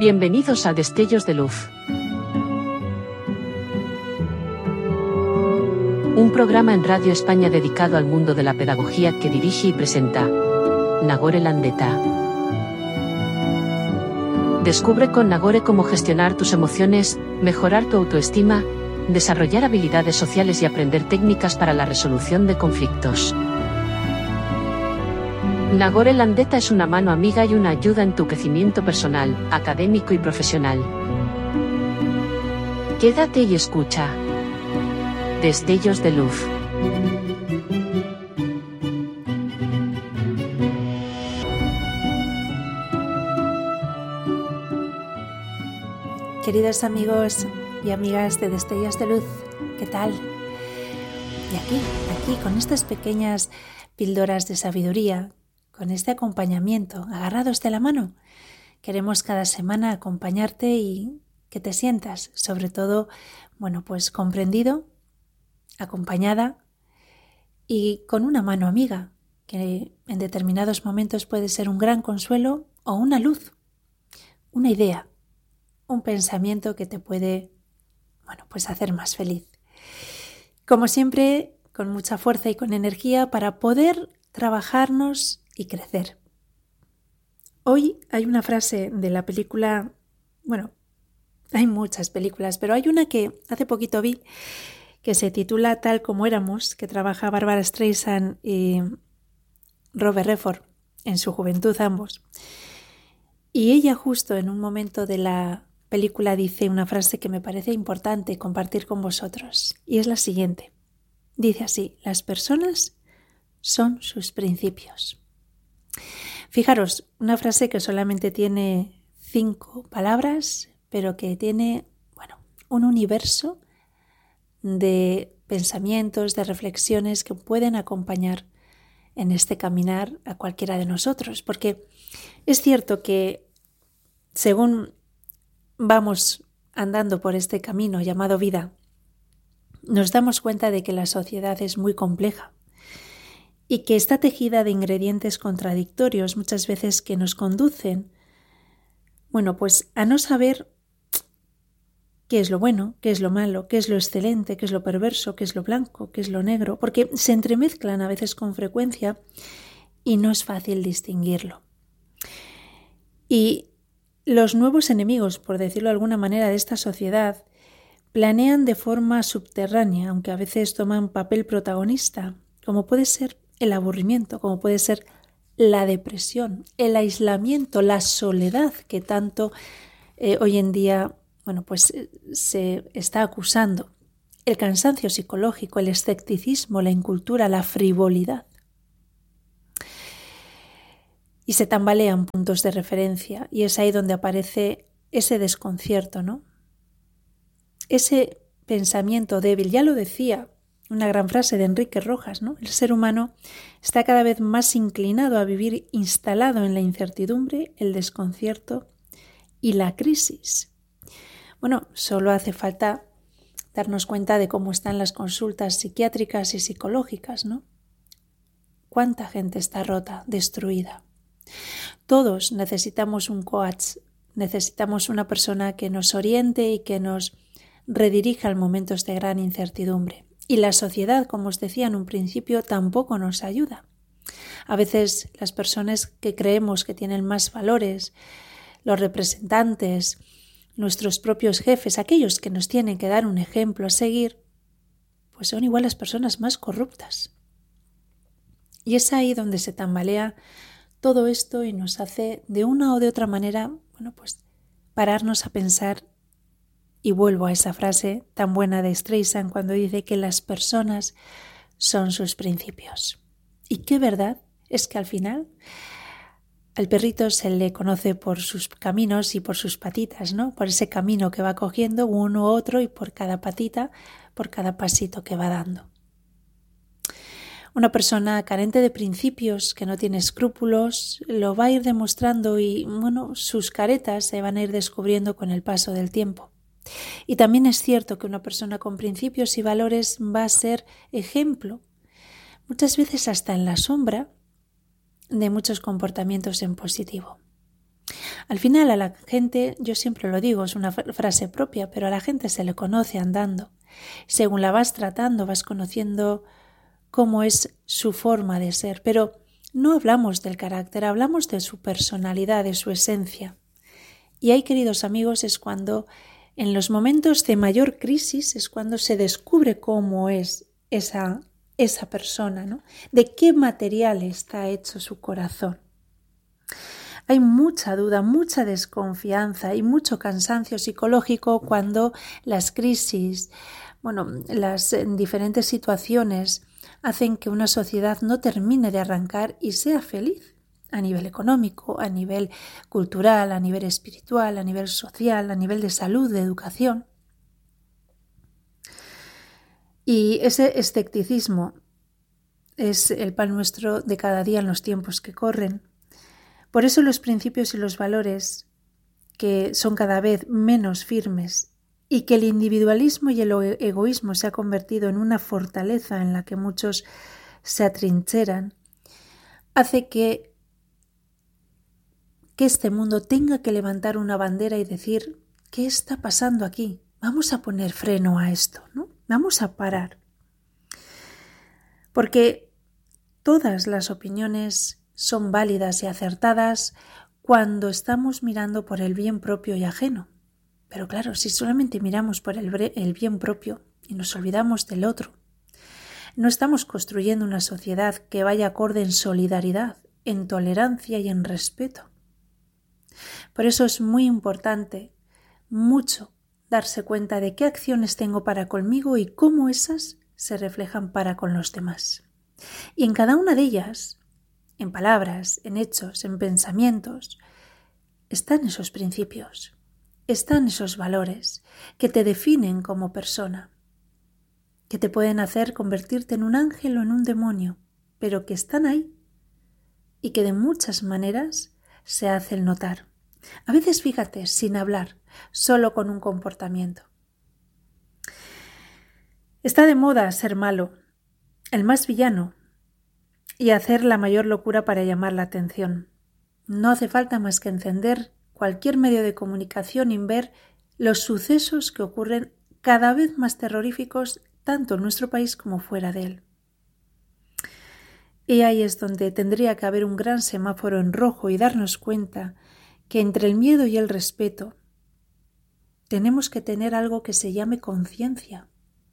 Bienvenidos a Destellos de Luz. Un programa en Radio España dedicado al mundo de la pedagogía que dirige y presenta Nagore Landeta. Descubre con Nagore cómo gestionar tus emociones, mejorar tu autoestima, desarrollar habilidades sociales y aprender técnicas para la resolución de conflictos. Nagore Landeta es una mano amiga y una ayuda en tu crecimiento personal, académico y profesional. Quédate y escucha. Destellos de Luz. Queridos amigos y amigas de Destellos de Luz, ¿qué tal? Y aquí, con estas pequeñas píldoras de sabiduría, con este acompañamiento, agarrados de la mano, queremos cada semana acompañarte y que te sientas, sobre todo, pues comprendido, acompañada y con una mano amiga, que en determinados momentos puede ser un gran consuelo o una luz, una idea, un pensamiento que te puede, hacer más feliz. Como siempre, con mucha fuerza y con energía para poder trabajarnos y crecer. Hoy hay una frase de la película, hay muchas películas, pero hay una que hace poquito vi que se titula Tal como éramos, que trabaja Barbra Streisand y Robert Redford en su juventud ambos. Y ella justo en un momento de la película dice una frase que me parece importante compartir con vosotros, y es la siguiente. Dice así: las personas son sus principios. Fijaros, una frase que solamente tiene 5 palabras, pero que tiene, un universo de pensamientos, de reflexiones que pueden acompañar en este caminar a cualquiera de nosotros. Porque es cierto que según vamos andando por este camino llamado vida, nos damos cuenta de que la sociedad es muy compleja y que está tejida de ingredientes contradictorios muchas veces que nos conducen, a no saber qué es lo bueno, qué es lo malo, qué es lo excelente, qué es lo perverso, qué es lo blanco, qué es lo negro, porque se entremezclan a veces con frecuencia y no es fácil distinguirlo. Y los nuevos enemigos, por decirlo de alguna manera, de esta sociedad, planean de forma subterránea, aunque a veces toman papel protagonista, como puede ser el aburrimiento, como puede ser la depresión, el aislamiento, la soledad que tanto hoy en día se está acusando, el cansancio psicológico, el escepticismo, la incultura, la frivolidad. Y se tambalean puntos de referencia y es ahí donde aparece ese desconcierto, ¿no? Ese pensamiento débil, ya lo decía una gran frase de Enrique Rojas, ¿no? El ser humano está cada vez más inclinado a vivir instalado en la incertidumbre, el desconcierto y la crisis. Solo hace falta darnos cuenta de cómo están las consultas psiquiátricas y psicológicas, ¿no? ¿Cuánta gente está rota, destruida? Todos necesitamos un coach, necesitamos una persona que nos oriente y que nos redirija en momentos de gran incertidumbre. Y la sociedad, como os decía en un principio, tampoco nos ayuda. A veces las personas que creemos que tienen más valores, los representantes, nuestros propios jefes, aquellos que nos tienen que dar un ejemplo a seguir, pues son igual las personas más corruptas. Y es ahí donde se tambalea todo esto y nos hace de una o de otra manera, pararnos a pensar. Y vuelvo a esa frase tan buena de Streisand cuando dice que las personas son sus principios. Y qué verdad es que al final al perrito se le conoce por sus caminos y por sus patitas, ¿no? Por ese camino que va cogiendo uno u otro y por cada patita, por cada pasito que va dando. Una persona carente de principios, que no tiene escrúpulos, lo va a ir demostrando y, sus caretas se van a ir descubriendo con el paso del tiempo. Y también es cierto que una persona con principios y valores va a ser ejemplo, muchas veces hasta en la sombra, de muchos comportamientos en positivo. Al final a la gente, yo siempre lo digo, es una frase propia, pero a la gente se le conoce andando. Según la vas tratando, vas conociendo cómo es su forma de ser, pero no hablamos del carácter, hablamos de su personalidad, de su esencia. Y ahí, queridos amigos, es cuando en los momentos de mayor crisis es cuando se descubre cómo es esa persona, ¿no? De qué material está hecho su corazón. Hay mucha duda, mucha desconfianza y mucho cansancio psicológico cuando las crisis, las diferentes situaciones hacen que una sociedad no termine de arrancar y sea feliz a nivel económico, a nivel cultural, a nivel espiritual, a nivel social, a nivel de salud, de educación. Y ese escepticismo es el pan nuestro de cada día en los tiempos que corren. Por eso los principios y los valores que son cada vez menos firmes y que el individualismo y el egoísmo se ha convertido en una fortaleza en la que muchos se atrincheran, hace que este mundo tenga que levantar una bandera y decir, ¿qué está pasando aquí? Vamos a poner freno a esto, ¿no? Vamos a parar. Porque todas las opiniones son válidas y acertadas cuando estamos mirando por el bien propio y ajeno. Pero claro, si solamente miramos por el bien propio y nos olvidamos del otro, no estamos construyendo una sociedad que vaya acorde en solidaridad, en tolerancia y en respeto. Por eso es muy importante, mucho, darse cuenta de qué acciones tengo para conmigo y cómo esas se reflejan para con los demás. Y en cada una de ellas, en palabras, en hechos, en pensamientos, están esos principios, están esos valores que te definen como persona, que te pueden hacer convertirte en un ángel o en un demonio, pero que están ahí y que de muchas maneras se hacen notar. A veces, fíjate, sin hablar, solo con un comportamiento. Está de moda ser malo, el más villano, y hacer la mayor locura para llamar la atención. No hace falta más que encender cualquier medio de comunicación y ver los sucesos que ocurren cada vez más terroríficos tanto en nuestro país como fuera de él. Y ahí es donde tendría que haber un gran semáforo en rojo y darnos cuenta que entre el miedo y el respeto tenemos que tener algo que se llame conciencia.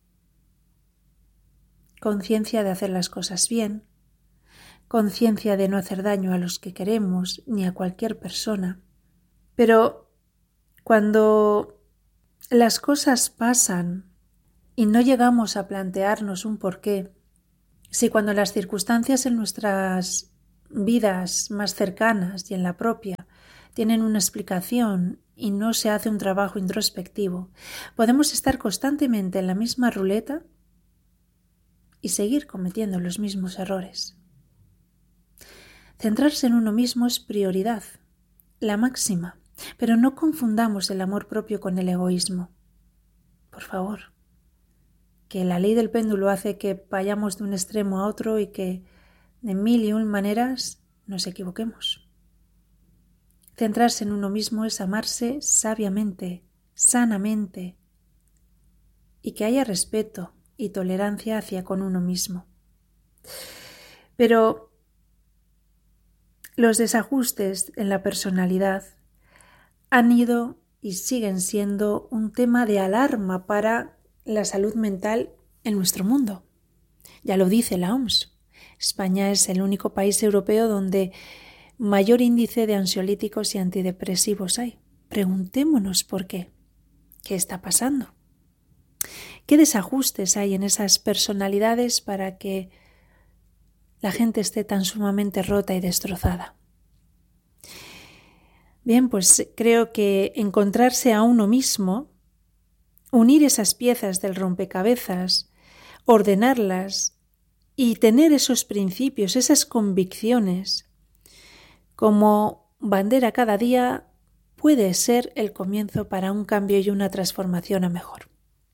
Conciencia de hacer las cosas bien, conciencia de no hacer daño a los que queremos ni a cualquier persona. Pero cuando las cosas pasan y no llegamos a plantearnos un porqué, si cuando las circunstancias en nuestras vidas más cercanas y en la propia tienen una explicación y no se hace un trabajo introspectivo, podemos estar constantemente en la misma ruleta y seguir cometiendo los mismos errores. Centrarse en uno mismo es prioridad, la máxima, pero no confundamos el amor propio con el egoísmo. Por favor, que la ley del péndulo hace que vayamos de un extremo a otro y que de mil y un maneras nos equivoquemos. Centrarse en uno mismo es amarse sabiamente, sanamente, y que haya respeto y tolerancia hacia con uno mismo. Pero los desajustes en la personalidad han ido y siguen siendo un tema de alarma para la salud mental en nuestro mundo. Ya lo dice la OMS. España es el único país europeo donde mayor índice de ansiolíticos y antidepresivos hay. Preguntémonos por qué. ¿Qué está pasando? ¿Qué desajustes hay en esas personalidades para que la gente esté tan sumamente rota y destrozada? Bien, pues creo que encontrarse a uno mismo, unir esas piezas del rompecabezas, ordenarlas y tener esos principios, esas convicciones como bandera cada día puede ser el comienzo para un cambio y una transformación a mejor.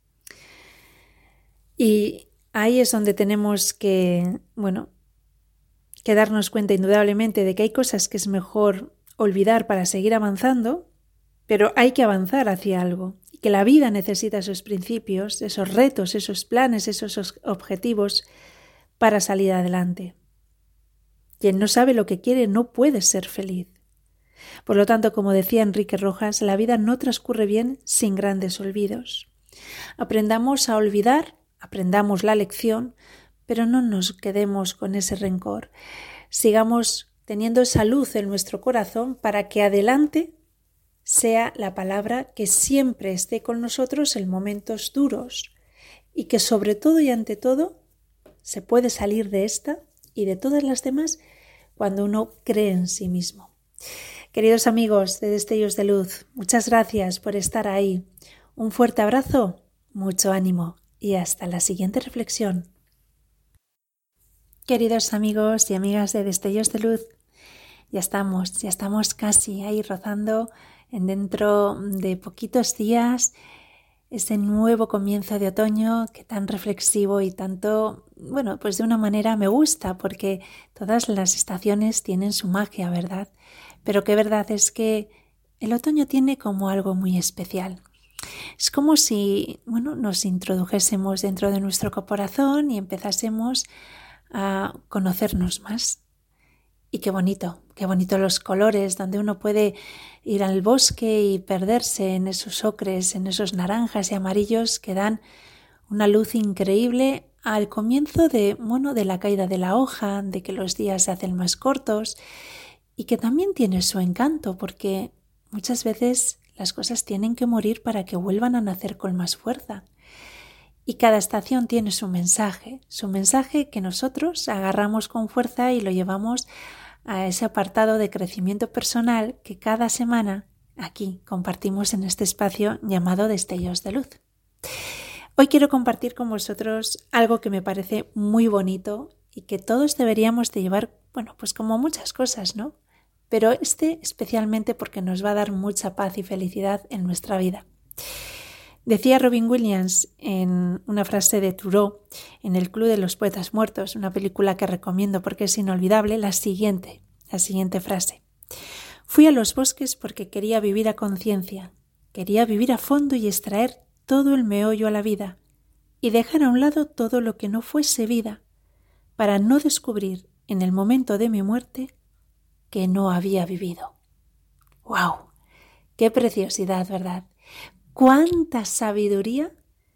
Y ahí es donde tenemos que darnos cuenta indudablemente de que hay cosas que es mejor olvidar para seguir avanzando, pero hay que avanzar hacia algo, y que la vida necesita esos principios, esos retos, esos planes, esos objetivos para salir adelante. Quien no sabe lo que quiere no puede ser feliz. Por lo tanto, como decía Enrique Rojas, la vida no transcurre bien sin grandes olvidos. Aprendamos a olvidar, aprendamos la lección, pero no nos quedemos con ese rencor. Sigamos teniendo esa luz en nuestro corazón para que adelante sea la palabra que siempre esté con nosotros en momentos duros y que sobre todo y ante todo se puede salir de esta y de todas las demás cuando uno cree en sí mismo. Queridos amigos de Destellos de Luz, muchas gracias por estar ahí. Un fuerte abrazo, mucho ánimo y hasta la siguiente reflexión. Queridos amigos y amigas de Destellos de Luz, ya estamos casi ahí rozando en dentro de poquitos días ese nuevo comienzo de otoño que tan reflexivo y tanto, pues de una manera me gusta porque todas las estaciones tienen su magia, ¿verdad? Pero qué verdad es que el otoño tiene como algo muy especial. Es como si, nos introdujésemos dentro de nuestro corazón y empezásemos a conocernos más. Y qué bonito los colores, donde uno puede ir al bosque y perderse en esos ocres, en esos naranjas y amarillos que dan una luz increíble al comienzo de la caída de la hoja, de que los días se hacen más cortos y que también tiene su encanto porque muchas veces las cosas tienen que morir para que vuelvan a nacer con más fuerza. Y cada estación tiene su mensaje que nosotros agarramos con fuerza y lo llevamos a ese apartado de crecimiento personal que cada semana aquí compartimos en este espacio llamado Destellos de Luz. Hoy quiero compartir con vosotros algo que me parece muy bonito y que todos deberíamos de llevar, pues como muchas cosas, ¿no? Pero especialmente porque nos va a dar mucha paz y felicidad en nuestra vida. Decía Robin Williams en una frase de Thoreau en El Club de los Poetas Muertos, una película que recomiendo porque es inolvidable, la siguiente frase. Fui a los bosques porque quería vivir a conciencia, quería vivir a fondo y extraer todo el meollo a la vida y dejar a un lado todo lo que no fuese vida para no descubrir en el momento de mi muerte que no había vivido. ¡Wow! ¡Qué preciosidad!, ¿verdad? ¡Cuánta sabiduría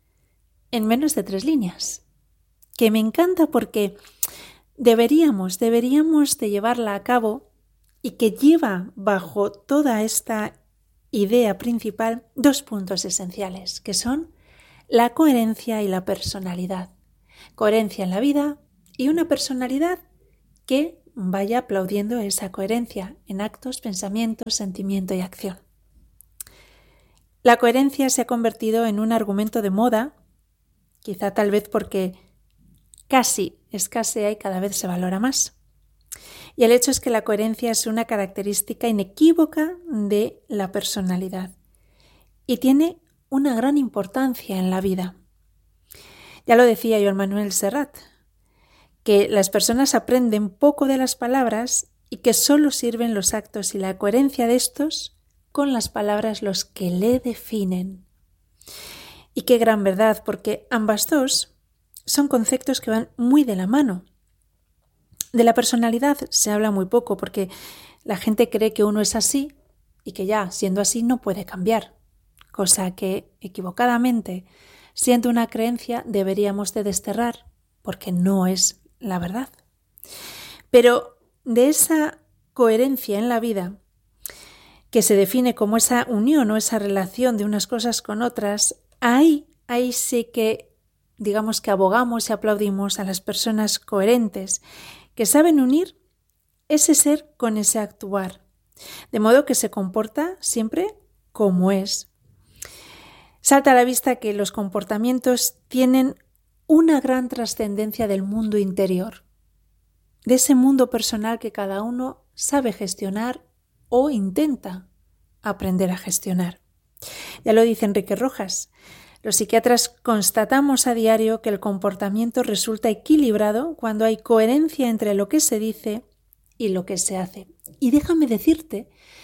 en menos de 3 líneas! Que me encanta porque deberíamos de llevarla a cabo y que lleva bajo toda esta idea principal 2 puntos esenciales, que son la coherencia y la personalidad. Coherencia en la vida y una personalidad que vaya aplaudiendo esa coherencia en actos, pensamientos, sentimiento y acción. La coherencia se ha convertido en un argumento de moda, quizá tal vez porque casi escasea y cada vez se valora más. Y el hecho es que la coherencia es una característica inequívoca de la personalidad y tiene una gran importancia en la vida. Ya lo decía Joan Manuel Serrat, que las personas aprenden poco de las palabras y que solo sirven los actos y la coherencia de estos con las palabras los que le definen. Y qué gran verdad, porque ambas dos son conceptos que van muy de la mano. De la personalidad se habla muy poco porque la gente cree que uno es así y que ya siendo así no puede cambiar, cosa que equivocadamente, siendo una creencia, deberíamos de desterrar porque no es la verdad. Pero de esa coherencia en la vida, que se define como esa unión o esa relación de unas cosas con otras, ahí sí que digamos que abogamos y aplaudimos a las personas coherentes que saben unir ese ser con ese actuar, de modo que se comporta siempre como es. Salta a la vista que los comportamientos tienen una gran trascendencia del mundo interior, de ese mundo personal que cada uno sabe gestionar o intenta aprender a gestionar. Ya lo dice Enrique Rojas, los psiquiatras constatamos a diario que el comportamiento resulta equilibrado cuando hay coherencia entre lo que se dice y lo que se hace. Y déjame decirte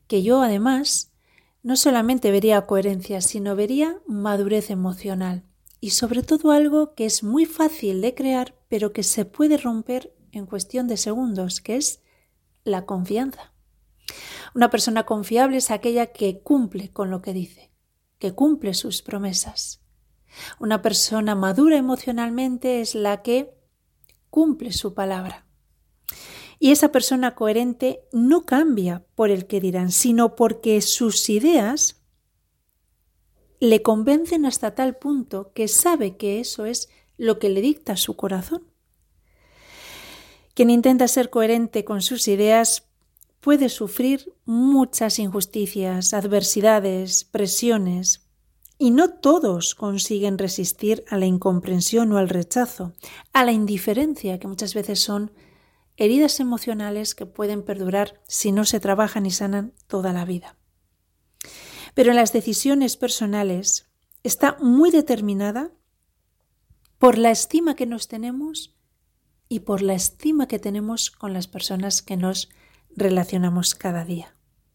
que yo además no solamente vería coherencia, sino vería madurez emocional y sobre todo algo que es muy fácil de crear, pero que se puede romper en cuestión de segundos, que es la confianza. Una persona confiable es aquella que cumple con lo que dice, que cumple sus promesas. Una persona madura emocionalmente es la que cumple su palabra. Y esa persona coherente no cambia por el que dirán, sino porque sus ideas le convencen hasta tal punto que sabe que eso es lo que le dicta su corazón. Quien intenta ser coherente con sus ideas puede sufrir muchas injusticias, adversidades, presiones, y no todos consiguen resistir a la incomprensión o al rechazo, a la indiferencia, que muchas veces son heridas emocionales que pueden perdurar si no se trabajan y sanan toda la vida. Pero en las decisiones personales está muy determinada por la estima que nos tenemos y por la estima que tenemos con las personas que nos relacionamos cada día.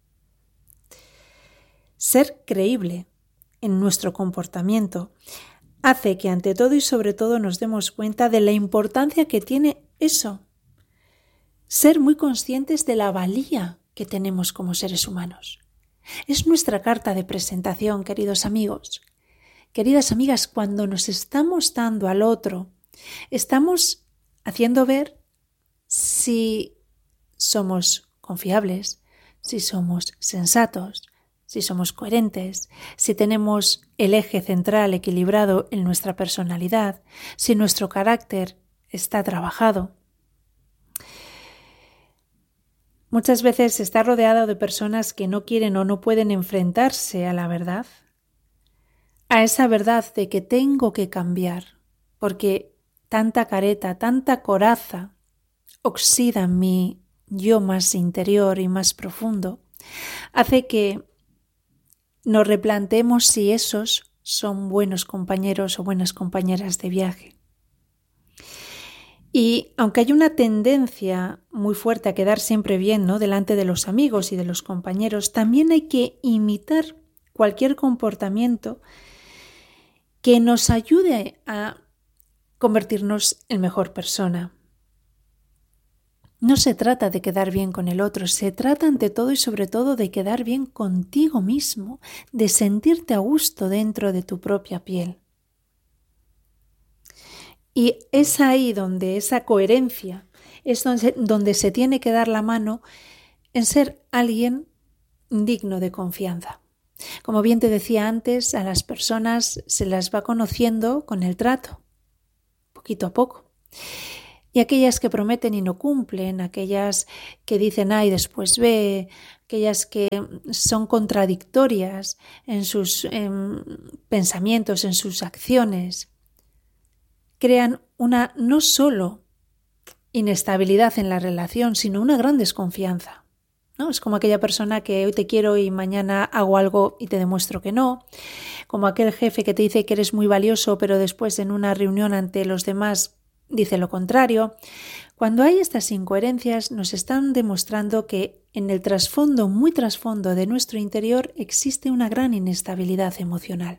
Ser creíble en nuestro comportamiento hace que ante todo y sobre todo nos demos cuenta de la importancia que tiene eso. Ser muy conscientes de la valía que tenemos como seres humanos. Es nuestra carta de presentación, queridos amigos. Queridas amigas, cuando nos estamos dando al otro, estamos haciendo ver si somos confiables, si somos sensatos, si somos coherentes, si tenemos el eje central equilibrado en nuestra personalidad, si nuestro carácter está trabajado. Muchas veces está rodeado de personas que no quieren o no pueden enfrentarse a la verdad, a esa verdad de que tengo que cambiar, porque tanta careta, tanta coraza oxida mi yo más interior y más profundo, hace que nos replanteemos si esos son buenos compañeros o buenas compañeras de viaje. Y aunque hay una tendencia muy fuerte a quedar siempre bien, ¿no?, delante de los amigos y de los compañeros, también hay que imitar cualquier comportamiento que nos ayude a convertirnos en mejor persona. No se trata de quedar bien con el otro, se trata ante todo y sobre todo de quedar bien contigo mismo, de sentirte a gusto dentro de tu propia piel. Y es ahí donde esa coherencia es donde se tiene que dar la mano en ser alguien digno de confianza. Como bien te decía antes, a las personas se las va conociendo con el trato, poquito a poco. Y aquellas que prometen y no cumplen, aquellas que dicen A y después B, aquellas que son contradictorias en sus pensamientos, en sus acciones, crean una no solo inestabilidad en la relación, sino una gran desconfianza, ¿no? Es como aquella persona que hoy te quiero y mañana hago algo y te demuestro que no, como aquel jefe que te dice que eres muy valioso, pero después en una reunión ante los demás dice lo contrario. Cuando hay estas incoherencias, nos están demostrando que en el trasfondo, muy trasfondo de nuestro interior, existe una gran inestabilidad emocional.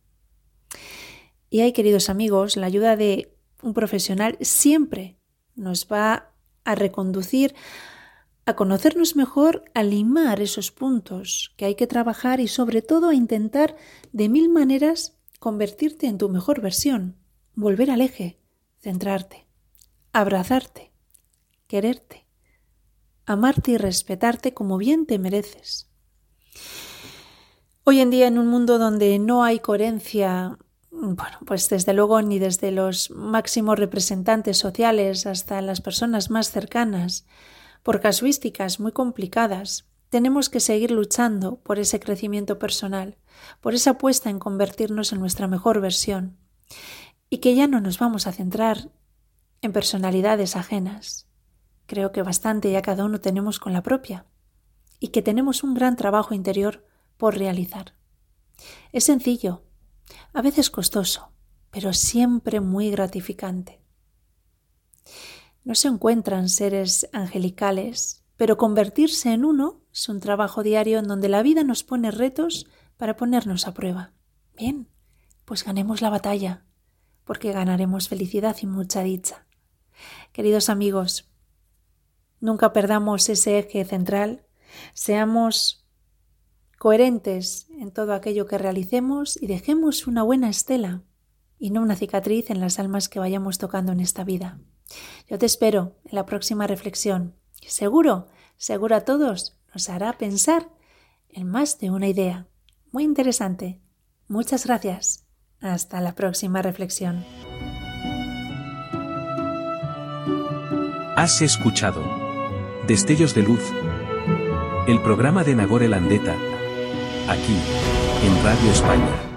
Y ahí, queridos amigos, la ayuda de un profesional siempre nos va a reconducir a conocernos mejor, a limar esos puntos que hay que trabajar y sobre todo a intentar de 1000 maneras convertirte en tu mejor versión, volver al eje, centrarte, abrazarte, quererte, amarte y respetarte como bien te mereces. Hoy en día, en un mundo donde no hay coherencia, pues desde luego ni desde los máximos representantes sociales hasta las personas más cercanas, por casuísticas muy complicadas, tenemos que seguir luchando por ese crecimiento personal, por esa apuesta en convertirnos en nuestra mejor versión, y que ya no nos vamos a centrar en personalidades ajenas. Creo que bastante ya cada uno tenemos con la propia, y que tenemos un gran trabajo interior por realizar. Es sencillo, a veces costoso, pero siempre muy gratificante. No se encuentran seres angelicales, pero convertirse en uno Es un trabajo diario en donde la vida nos pone retos para ponernos a prueba. Bien, pues ganemos la batalla, porque ganaremos felicidad y mucha dicha. Queridos amigos, nunca perdamos ese eje central, seamos coherentes en todo aquello que realicemos y dejemos una buena estela y no una cicatriz en las almas que vayamos tocando en esta vida. Yo te espero en la próxima reflexión. Seguro a todos nos hará pensar en más de una idea. Muy interesante. Muchas gracias. Hasta la próxima reflexión. Has escuchado Destellos de Luz, el programa de Nagore Landeta, aquí, en Radio España.